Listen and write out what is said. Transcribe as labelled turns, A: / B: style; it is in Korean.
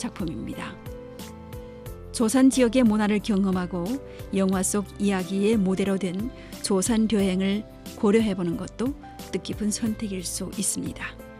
A: 작품입니다. 조선 지역의 문화를 경험하고 영화 속 이야기의 모델로 된 조선여행을 고려해보는 것도 뜻깊은 선택일 수 있습니다.